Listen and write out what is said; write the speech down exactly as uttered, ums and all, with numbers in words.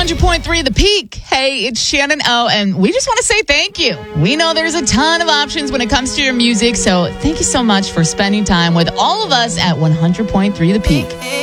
hundred point three The Peak. Hey, it's Shannon O, and we just want to say thank you. We know there's a ton of options when it comes to your music, so thank you so much for spending time with all of us at one hundred point three The Peak.